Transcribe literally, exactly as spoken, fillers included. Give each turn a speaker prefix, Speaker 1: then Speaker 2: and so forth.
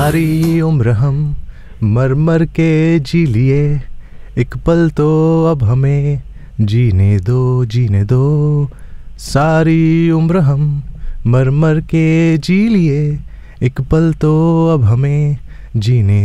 Speaker 1: सारी उम्र हम मर मर के जी लिए, एक पल तो अब हमें जीने दो जीने दो। सारी उम्र हम मर मर के जी लिए, एक पल तो अब हमें जीने